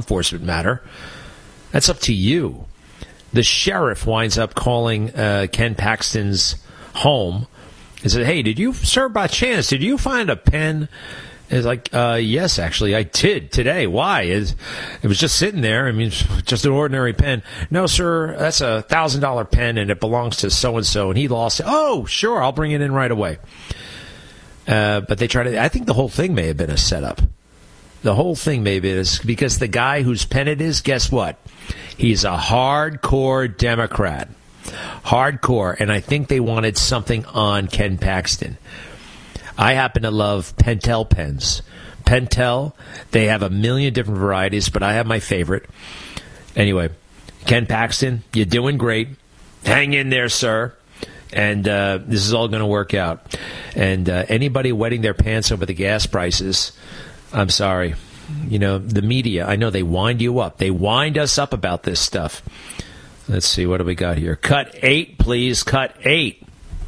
enforcement matter. That's up to you. The sheriff winds up calling Ken Paxton's home and said, hey, sir, by chance, did you find a pen? It's like, yes, actually, I did today. Why? It was just sitting there. I mean, just an ordinary pen. No, sir, that's a $1,000 pen, and it belongs to so-and-so, and he lost it. Oh, sure, I'll bring it in right away. But they tried to, I think the whole thing may have been a setup. The whole thing may have been because the guy whose pen it is, guess what? He's a hardcore Democrat. Hardcore, and I think they wanted something on Ken Paxton. I happen to love Pentel pens. Pentel, they have a million different varieties, but I have my favorite. Anyway, Ken Paxton, you're doing great. Hang in there, sir. And this is all going to work out. And anybody wetting their pants over the gas prices, I'm sorry. You know, the media, I know they wind you up. They wind us up about this stuff. Let's see, what do we got here? Cut 8, please. Cut 8.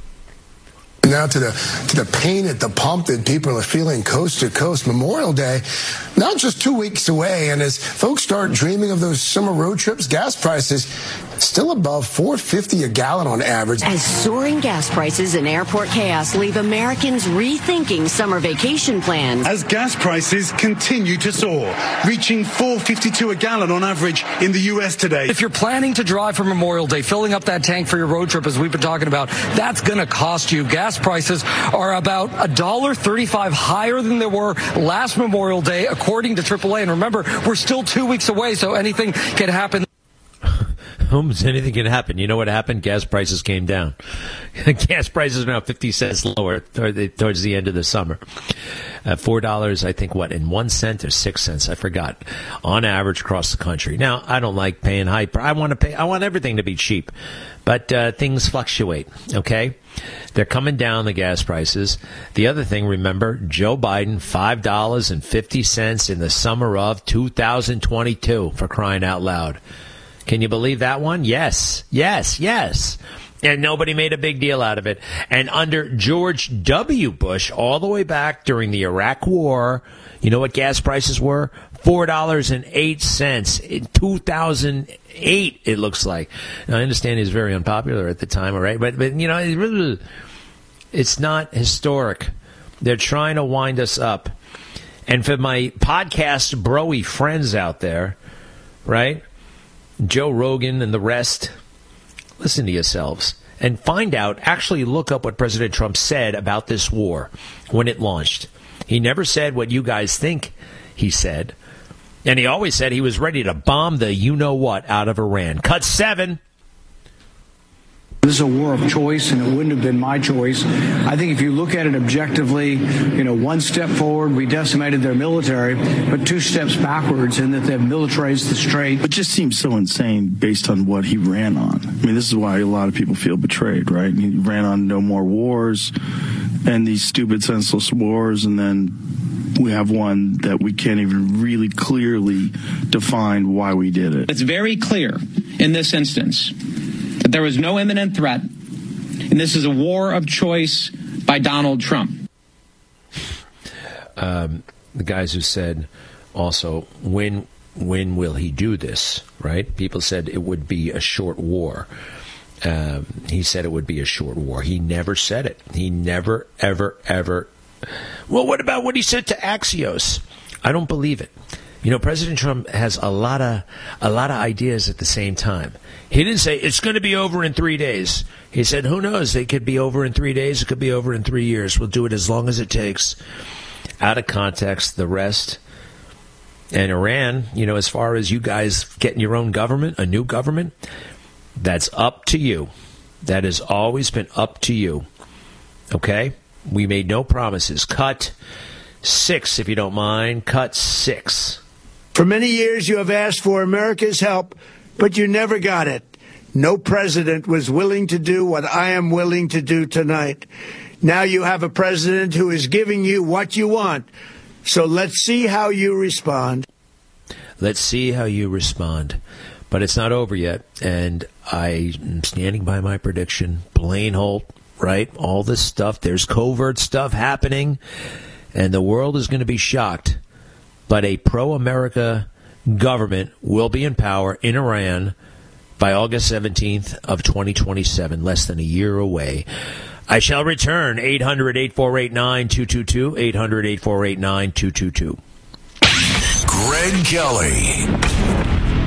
Now to the pain at the pump that people are feeling coast to coast. Memorial Day, not just 2 weeks away, and as folks start dreaming of those summer road trips, gas prices still above $4.50 a gallon on average. As soaring gas prices and airport chaos leave Americans rethinking summer vacation plans. As gas prices continue to soar, reaching $4.52 a gallon on average in the U.S. today. If you're planning to drive for Memorial Day, filling up that tank for your road trip, as we've been talking about, that's going to cost you. Gas prices are about $1.35 higher than they were last Memorial Day, according to AAA. And remember, we're still 2 weeks away, so anything can happen. Anything can happen. You know what happened? Gas prices came down. Gas prices are now 50 cents lower towards the end of the summer. $4, I think, in 1 cent or 6 cents? I forgot. On average across the country. Now, I don't like paying high. I want everything to be cheap. But things fluctuate, okay? They're coming down, the gas prices. The other thing, remember, Joe Biden, $5.50 in the summer of 2022, for crying out loud. Can you believe that one? Yes. And nobody made a big deal out of it. And under George W. Bush, all the way back during the Iraq War, you know what gas prices were? $4.08 in 2008, it looks like. Now, I understand he's very unpopular at the time, all right? But you know, it's not historic. They're trying to wind us up. And for my podcast bro-y friends out there, right? Joe Rogan and the rest, listen to yourselves and find out, actually look up what President Trump said about this war when it launched. He never said what you guys think he said. And he always said he was ready to bomb the you-know-what out of Iran. Cut 7. This is a war of choice, and it wouldn't have been my choice. I think if you look at it objectively, one step forward, we decimated their military, but 2 steps backwards in that they've militarized the strait. It just seems so insane based on what he ran on. I mean, this is why a lot of people feel betrayed, right? He ran on no more wars and these stupid, senseless wars, and then we have one that we can't even really clearly define why we did it. It's very clear in this instance that there was no imminent threat, and this is a war of choice by Donald Trump. The guys who said also, when will he do this, right? People said it would be a short war. He said it would be a short war. He never said it. He never, ever, ever. Well, what about what he said to Axios? I don't believe it. You know, President Trump has a lot of ideas at the same time. He didn't say it's going to be over in 3 days. He said, who knows? It could be over in 3 days. It could be over in 3 years. We'll do it as long as it takes. Out of context, the rest. And Iran, as far as you guys getting your own government, a new government, that's up to you. That has always been up to you. Okay? We made no promises. Cut 6, if you don't mind. Cut 6. For many years, you have asked for America's help, but you never got it. No president was willing to do what I am willing to do tonight. Now you have a president who is giving you what you want. So let's see how you respond. Let's see how you respond. But it's not over yet. And I'm standing by my prediction. Blaine Holt, right? All this stuff. There's covert stuff happening. And the world is going to be shocked. But a pro-America government will be in power in Iran by August 17th of 2027, less than a year away. I shall return. 800-848-9222, 800-848-9222. Greg Kelly.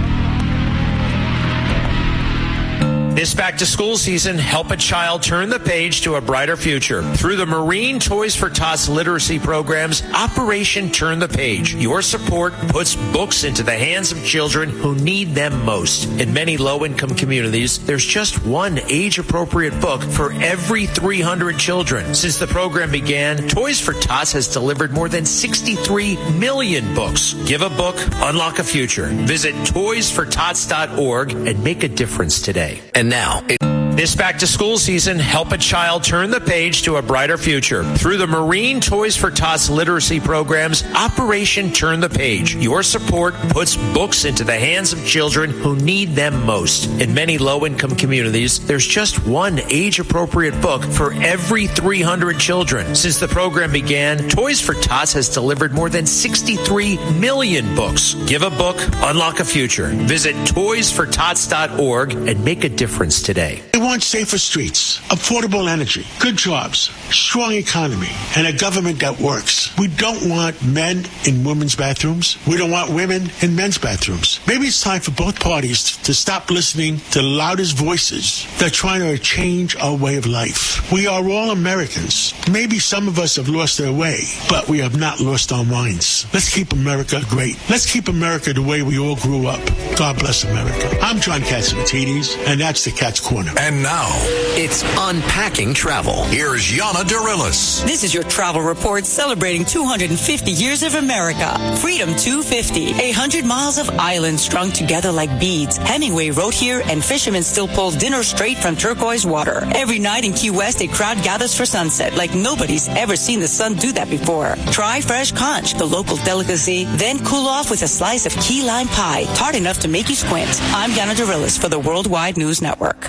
This back-to-school season, help a child turn the page to a brighter future. Through the Marine Toys for Tots literacy programs, Operation Turn the Page. Your support puts books into the hands of children who need them most. In many low-income communities, there's just one age-appropriate book for every 300 children. Since the program began, Toys for Tots has delivered more than 63 million books. Give a book, unlock a future. Visit toysfortots.org and make a difference today. And now, this back-to-school season, help a child turn the page to a brighter future. Through the Marine Toys for Tots literacy programs, Operation Turn the Page. Your support puts books into the hands of children who need them most. In many low-income communities, there's just one age-appropriate book for every 300 children. Since the program began, Toys for Tots has delivered more than 63 million books. Give a book, unlock a future. Visit toysfortots.org and make a difference today. We want safer streets, affordable energy, good jobs, strong economy, and a government that works. We don't want men in women's bathrooms. We don't want women in men's bathrooms. Maybe it's time for both parties to stop listening to the loudest voices that are trying to change our way of life. We are all Americans. Maybe some of us have lost their way, but we have not lost our minds. Let's keep America great. Let's keep America the way we all grew up. God bless America. I'm John Catsimatidis, and that's the Cat's Corner. And now, it's Unpacking Travel. Here's Yana Dirilis. This is your travel report celebrating 250 years of America. Freedom 250, 100 miles of island strung together like beads. Hemingway wrote here, and fishermen still pull dinner straight from turquoise water. Every night in Key West, a crowd gathers for sunset like nobody's ever seen the sun do that before. Try fresh conch, the local delicacy, then cool off with a slice of key lime pie, tart enough to make you squint. I'm Yana Dirilis for the Worldwide News Network.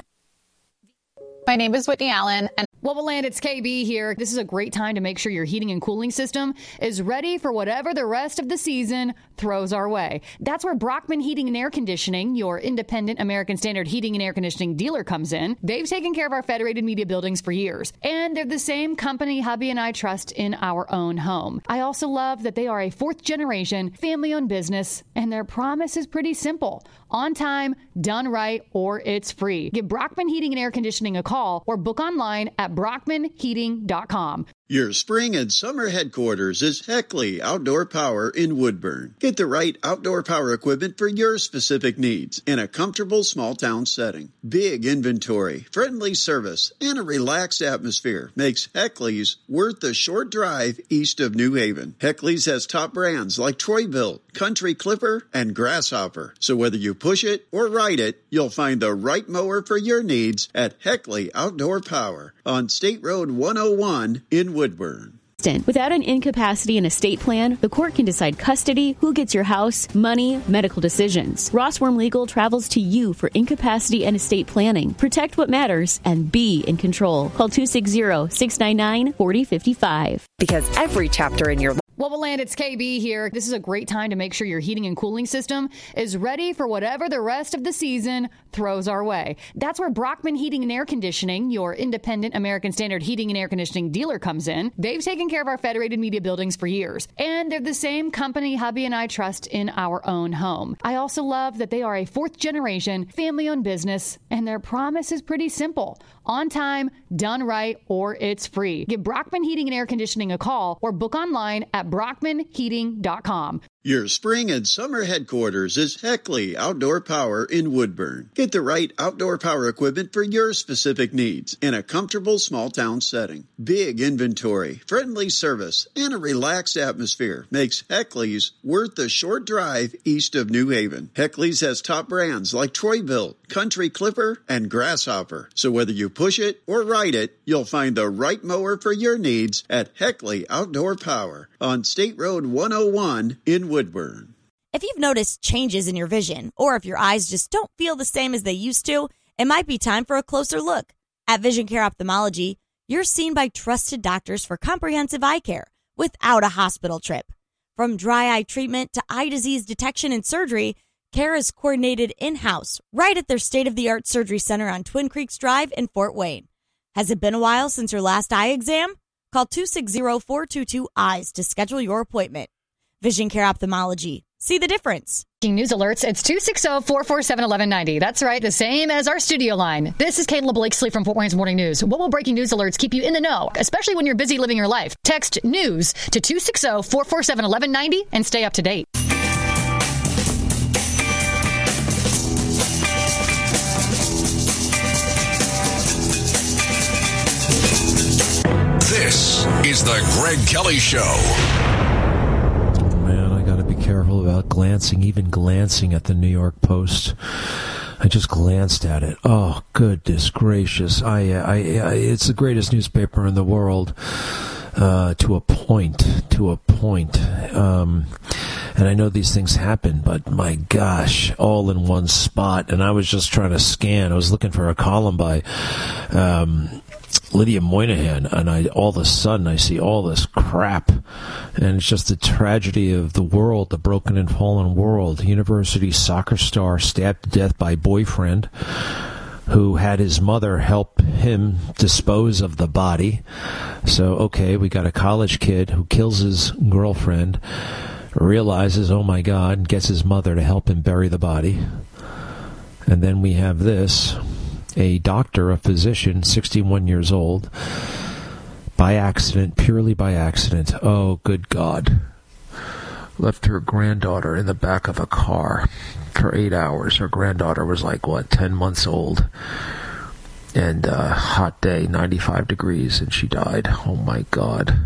My name is Whitney Allen, and Levelland, it's KB here. This is a great time to make sure your heating and cooling system is ready for whatever the rest of the season throws our way. That's where Brockman Heating and Air Conditioning, your independent American Standard heating and air conditioning dealer, comes in. They've taken care of our Federated Media buildings for years, and they're the same company hubby and I trust in our own home. I also love that they are a fourth-generation, family-owned business, and their promise is pretty simple. On time, done right, or it's free. Give Brockman Heating and Air Conditioning a call or book online at brockmanheating.com. Your spring and summer headquarters is Heckley Outdoor Power in Woodburn. Get the right outdoor power equipment for your specific needs in a comfortable small town setting. Big inventory, friendly service, and a relaxed atmosphere makes Heckley's worth the short drive east of New Haven. Heckley's has top brands like Troy-Bilt, Country Clipper, and Grasshopper. So whether you push it or ride it, you'll find the right mower for your needs at Heckley Outdoor Power on State Road 101 in Woodburn. Without an incapacity and estate plan, the court can decide custody, who gets your house, money, medical decisions. Ross Worm Legal travels to you for incapacity and estate planning. Protect what matters and be in control. Call 260-699-4055. Because every chapter in your Levelland, it's KB here. This is a great time to make sure your heating and cooling system is ready for whatever the rest of the season throws our way. That's where Brockman Heating and Air Conditioning, your independent American Standard heating and air conditioning dealer, comes in. They've taken care of our Federated Media buildings for years, and they're the same company hubby and I trust in our own home. I also love that they are a fourth-generation, family-owned business, and their promise is pretty simple. On time, done right, or it's free. Give Brockman Heating and Air Conditioning a call or book online at brockmanheating.com. Your spring and summer headquarters is Heckley Outdoor Power in Woodburn. Get the right outdoor power equipment for your specific needs in a comfortable small town setting. Big inventory, friendly service, and a relaxed atmosphere makes Heckley's worth the short drive east of New Haven. Heckley's has top brands like Troy-Bilt, Country Clipper, and Grasshopper. So whether you push it or ride it, you'll find the right mower for your needs at Heckley Outdoor Power on State Road 101 in Woodburn. If you've noticed changes in your vision, or if your eyes just don't feel the same as they used to, it might be time for a closer look. At Vision Care Ophthalmology, you're seen by trusted doctors for comprehensive eye care without a hospital trip. From dry eye treatment to eye disease detection and surgery, care is coordinated in-house, right at their state-of-the-art surgery center on Twin Creeks Drive in Fort Wayne. Has it been a while since your last eye exam? Call 260-422-EYES to schedule your appointment. Vision Care Ophthalmology. See the difference. News alerts, it's 260-447-1190. That's right, the same as our studio line. This is Kayla Blakesley from Fort Wayne's Morning News. What will breaking news alerts keep you in the know, especially when you're busy living your life? Text NEWS to 260-447-1190 and stay up to date. This is the Greg Kelly Show. Careful about even glancing at the New York Post. I just glanced at it. Oh, goodness gracious! It's the greatest newspaper in the world to a point. And I know these things happen, but my gosh, all in one spot. And I was just trying to scan. I was looking for a column by Lydia Moynihan, and all of a sudden I see all this crap, and it's just the tragedy of the world, the broken and fallen world. University soccer star stabbed to death by boyfriend who had his mother help him dispose of the body. So, okay, we got a college kid who kills his girlfriend, realizes, oh my God, and gets his mother to help him bury the body. And then we have this. A doctor, a physician, 61 years old, by accident, purely by accident. Oh, good God. Left her granddaughter in the back of a car for 8 hours. Her granddaughter was 10 months old. And hot day, 95 degrees, and she died. Oh, my God.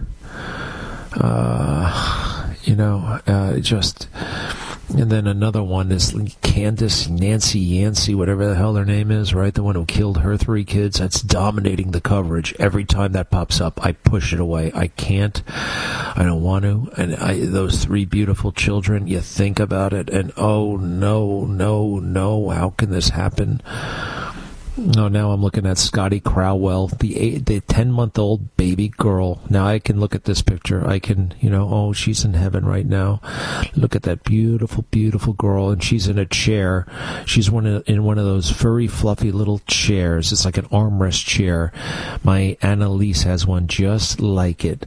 And then another one is Nancy Yancey, whatever the hell her name is, right? The one who killed her 3 kids. That's dominating the coverage. Every time that pops up, I push it away. I can't. I don't want to. And those 3 beautiful children, you think about it, and oh, no, how can this happen? Oh, now I'm looking at Scotty Crowell, the 10-month-old baby girl. Now I can look at this picture. I can, oh, she's in heaven right now. Look at that beautiful, beautiful girl, and she's in a chair. She's in one of those furry, fluffy little chairs. It's like an armrest chair. My Annalise has one just like it.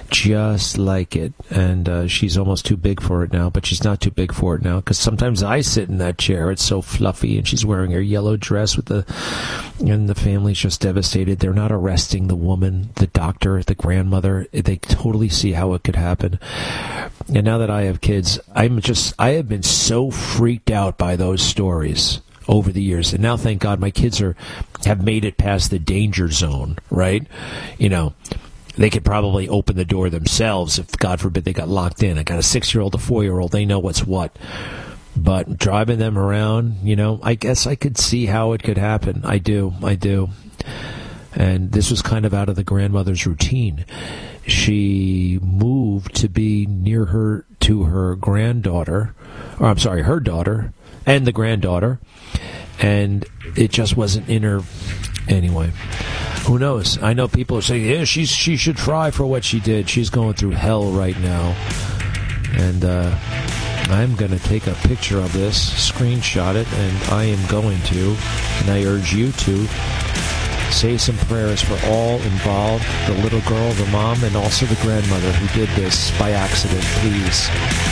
And she's almost too big for it now, but she's not too big for it now, because sometimes I sit in that chair. It's so fluffy, and she's wearing her yellow dress and the family's just devastated. They're not arresting the woman, the doctor, the grandmother. They totally see how it could happen. And now that I have kids, I have been so freaked out by those stories over the years. And now, thank God, my kids have made it past the danger zone, right? They could probably open the door themselves if, God forbid, they got locked in. I got a 6-year-old, a 4-year-old. They know what's what. But driving them around, I guess I could see how it could happen. I do. And this was kind of out of the grandmother's routine. She moved to be near her granddaughter, her daughter and the granddaughter, and it just wasn't in her. Anyway, who knows? I know people are saying, yeah, she should try for what she did. She's going through hell right now. And I'm going to take a picture of this, screenshot it, and I am going to, and I urge you to, say some prayers for all involved, the little girl, the mom, and also the grandmother who did this by accident, please.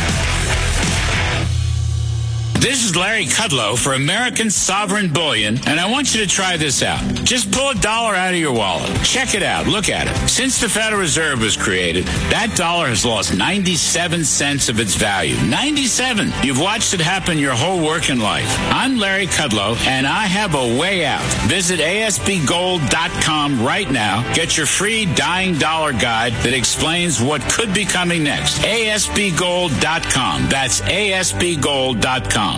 This is Larry Kudlow for American Sovereign Bullion, and I want you to try this out. Just pull $1 out of your wallet. Check it out. Look at it. Since the Federal Reserve was created, that dollar has lost 97 cents of its value. 97! You've watched it happen your whole working life. I'm Larry Kudlow, and I have a way out. Visit ASBGold.com right now. Get your free Dying Dollar Guide that explains what could be coming next. ASBGold.com. That's ASBGold.com.